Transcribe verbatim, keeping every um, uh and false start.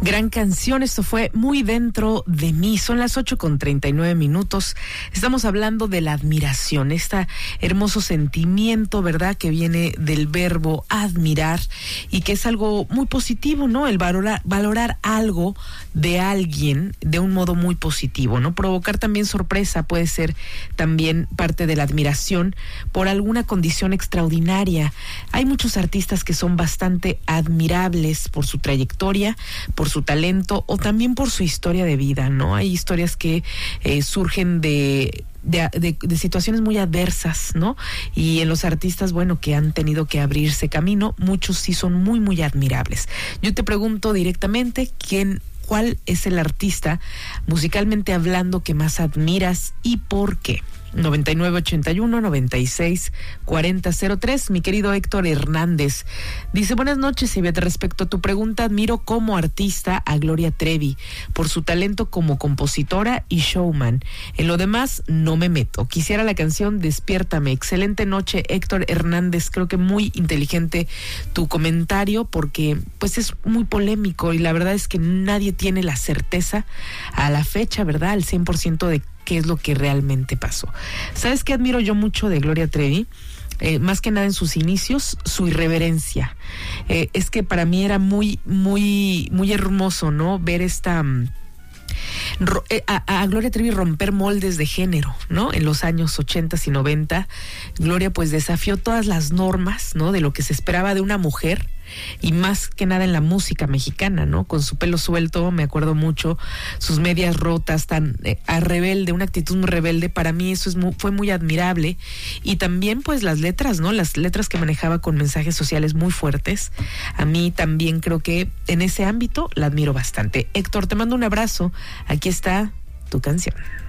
Gran canción, esto fue Muy Dentro de Mí. Son las ocho con treinta y nueve minutos. Estamos hablando de la admiración, este hermoso sentimiento, ¿verdad?, que viene del verbo admirar y que es algo muy positivo, ¿no? El valorar, valorar algo de alguien de un modo muy positivo, ¿no? Provocar también sorpresa puede ser también parte de la admiración por alguna condición extraordinaria. Hay muchos artistas que son bastante admirables por su trayectoria, por su talento o también por su historia de vida, ¿no? Hay historias que eh, surgen de De, de, de situaciones muy adversas, ¿no? Y en los artistas, bueno, que han tenido que abrirse camino, muchos sí son muy, muy admirables. Yo te pregunto directamente, ¿quién, cuál es el artista, musicalmente hablando, que más admiras y por qué? noventa y nueve ochenta y uno noventa y seis cuarenta cero tres. Mi querido Héctor Hernández dice: buenas noches, Ivette. Respecto a tu pregunta, admiro como artista a Gloria Trevi por su talento como compositora y showman. En lo demás no me meto. Quisiera la canción Despiértame. Excelente noche, Héctor Hernández. Creo que muy inteligente tu comentario porque pues es muy polémico y la verdad es que nadie tiene la certeza a la fecha, ¿verdad?, al cien por ciento de qué es lo que realmente pasó. ¿Sabes qué admiro yo mucho de Gloria Trevi? Eh, más que nada en sus inicios, su irreverencia. Eh, es que para mí era muy, muy, muy hermoso, ¿no? Ver esta... Um, A, a Gloria Trevi romper moldes de género, ¿no? En los años ochenta y noventa, Gloria pues desafió todas las normas, ¿no?, de lo que se esperaba de una mujer y más que nada en la música mexicana, ¿no? Con su pelo suelto, me acuerdo mucho, sus medias rotas, tan eh, a rebelde, una actitud muy rebelde. Para mí eso es muy, fue muy admirable. Y también pues las letras, ¿no? Las letras que manejaba con mensajes sociales muy fuertes. A mí también creo que en ese ámbito la admiro bastante. Héctor, te mando un abrazo. Aquí está tu canción.